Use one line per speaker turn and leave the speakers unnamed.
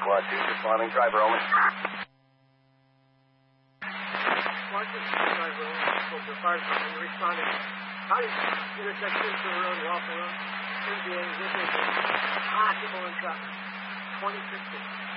Squad 2, responding, driver only.
Squad 2, driver only, spoke to the fire department, responding. Howdy, intersection to the road, Waffle Road, MGA, with possible in traffic, 2015.